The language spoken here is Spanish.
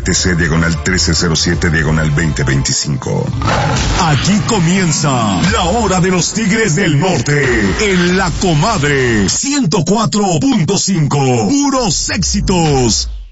PTC diagonal 1307 diagonal 2025. Aquí comienza la hora de los Tigres del Norte en La Comadre 104.5. Puros éxitos.